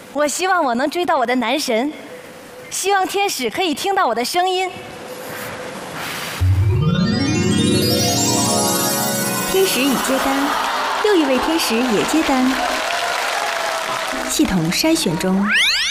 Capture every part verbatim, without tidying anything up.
我希望我能追到我的男神，希望天使可以听到我的声音。 天使已接单，又一位天使也接单。系统筛选中。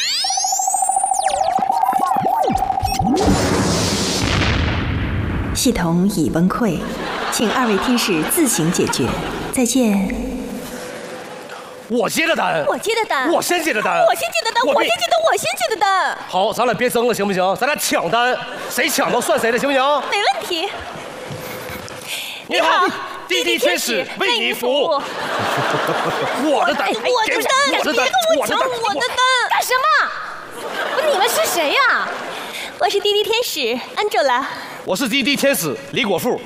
系统已崩溃，请二位天使自行解决。再见。 我接的单， 我接的单， 我先接的单， 我先接的单，我先接的，我先接的单。 好，咱俩别争了，行不行？咱俩抢单，谁抢到算谁的，行不行？ 没问题。 你好，滴滴天使为您服务。我的单， 我的单， 我的单， 我的单，我的单，干什么？你们是谁呀？ 我是滴滴天使 Angela。 我是滴滴天使李果富。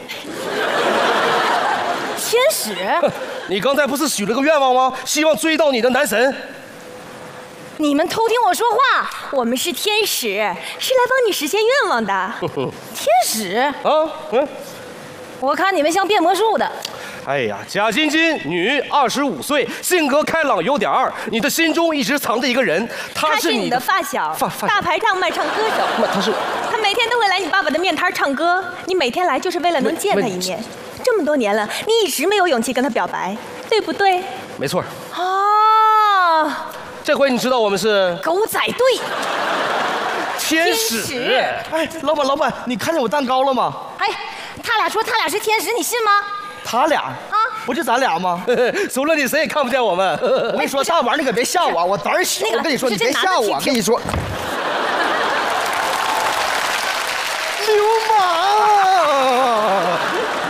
天使？ 你刚才不是许了个愿望吗？希望追到你的男神。 你们偷听我说话。 我们是天使，是来帮你实现愿望的。 天使？ 啊，嗯。 我看你们像变魔术的。 哎呀，贾晶晶，女，二十五岁，性格开朗，有点二。你的心中一直藏着一个人，他是你的发小， 发发大排档卖唱歌手。 那他是？ 他每天都会来你爸爸的面摊唱歌，你每天来就是为了能见他一面。这么多年了，你一直没有勇气跟他表白，对不对？ 没错。 哦， 这回你知道我们是狗仔队。 天使。天使哎，老板，老板，你看见我蛋糕了吗？ 哎，他俩说他俩是天使，你信吗？ 他俩啊，不就咱俩吗？ 除了你，谁也看不见我们。 我跟你说，大晚上你可别吓我，我胆儿小。我跟你说，你别吓我。跟你说，流氓！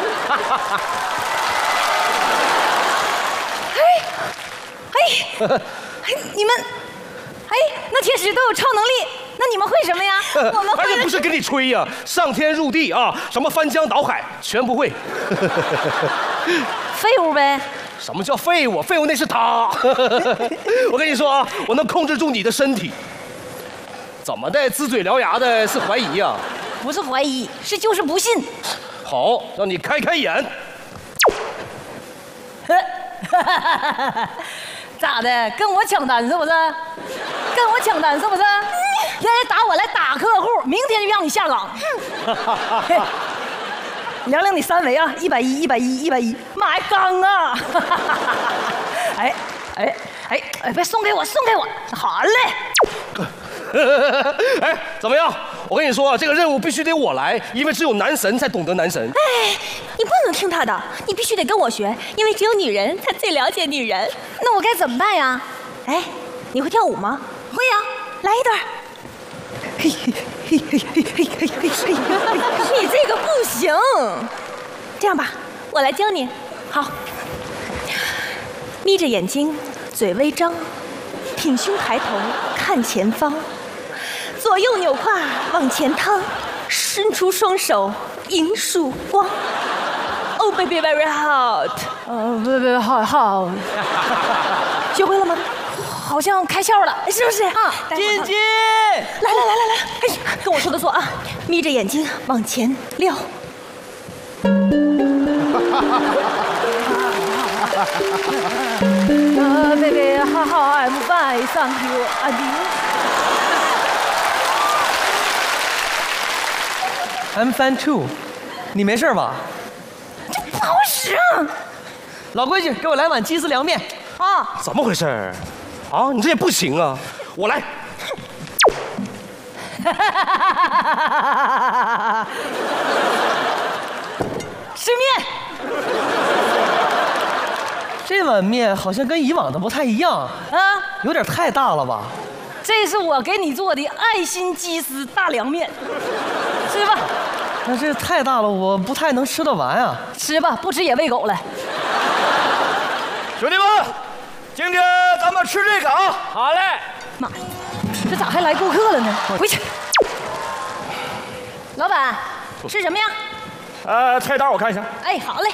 哎，哎，哎，你们，哎，那天使都有超能力。那你们会什么呀？我们会。 而且不是跟你吹呀，上天入地啊，什么翻江倒海，全不会。 废物呗。 什么叫废物？废物那是他。我跟你说啊，我能控制住你的身体。怎么的？呲嘴獠牙的是怀疑呀？ 不是怀疑，是就是不信。 好，让你开开眼。 咋的？跟我抢单是不是？跟我抢单是不是？现在打我来打客户，明天就让你下岗。量量你三围啊，一百一，一百一，一百一，妈呀，刚啊！哎哎哎哎，别送给我，送给我，好嘞。 哎，怎么样？我跟你说啊，这个任务必须得我来，因为只有男神才懂得男神。 哎，你不能听他的，你必须得跟我学，因为只有女人才最了解女人。 那我该怎么办呀？ 哎，你会跳舞吗？ 会呀， 来一段。 嘿嘿嘿嘿嘿嘿嘿嘿嘿！ 你这个不行。这样吧，我来教你。好，眯着眼睛，嘴微张，挺胸抬头看前方，左右扭胯往前趟，伸出双手迎曙光。Oh baby very hot。 哦，不不，好好。 学会了吗？ 好像开窍了，是不是啊？ 晶晶， 来来来来来，哎，跟我说的做啊，眯着眼睛往前撩。 呃，baby， 好好 ，I'm fine，thank you， and you？I'm fine too。你没事吧？ 这不好使啊！ 老规矩，给我来碗鸡丝凉面。 啊？ 怎么回事？啊，你这也不行啊！我来。 吃面。 这碗面好像跟以往的不太一样啊，有点太大了吧？ 这是我给你做的爱心鸡丝大凉面，吃吧。 那这太大了，我不太能吃得完啊。 吃吧，不吃也喂狗了。 兄弟们，今天咱们吃这个啊！ 好嘞。 妈呀，这咋还来顾客了呢？回去。老板，吃什么呀？ 呃，菜单我看一下。 哎，好嘞。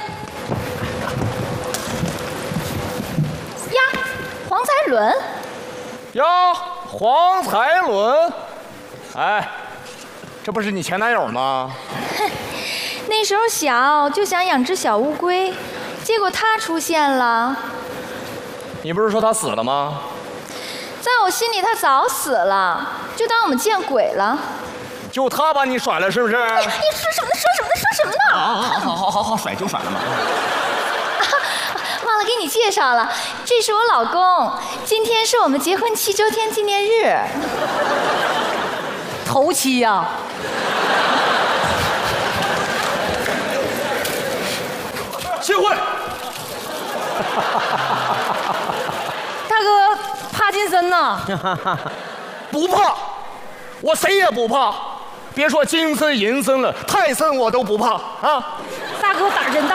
呀，黄彩轮。 呀，黄彩轮。哎，这不是你前男友吗？ 哼，那时候小就想养只小乌龟，结果他出现了。 你不是说他死了吗？ 在我心里他早死了，就当我们见鬼了。 就他把你甩了是不是？ 哎，你说什么呢？说什么呢？说什么呢？ 啊，好好好好，甩就甩了嘛。 忘了给你介绍了，这是我老公，今天是我们结婚七周天纪念日。 头七呀、啊。 谢会。 大哥，帕金森呐？ 不怕，我谁也不怕。别说金森银森了，泰森我都不怕啊！ 大哥胆儿真大。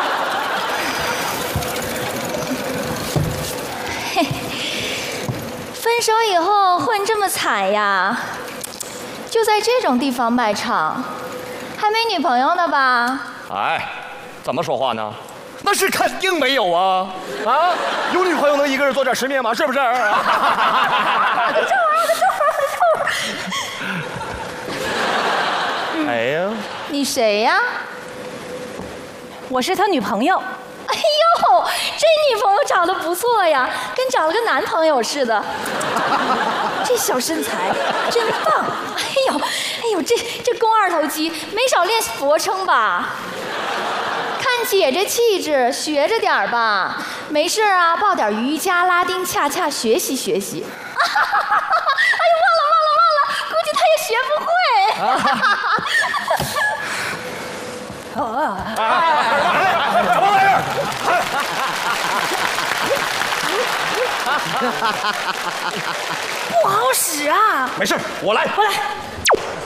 嘿，分手以后混这么惨呀，就在这种地方卖唱，还没女朋友呢吧？ 哎，怎么说话呢？那是肯定没有啊！啊，有女朋友能一个人做点吃面吗？是不是？我的臭儿，我的臭儿，我的臭儿！ 哎呀， 你谁呀？ 我是他女朋友。 哎呦，这女朋友长得不错呀，跟找了个男朋友似的。这小身材真棒！哎呦，哎呦，这这肱二头肌，没少练俯卧撑吧？看姐这气质，学着点吧。没事啊，报点瑜伽、拉丁恰恰学习学习。哎呦，忘了忘了忘了，估计他也学不会。 哦，什么玩意儿？ 不好使啊！ 没事，我来， 我来。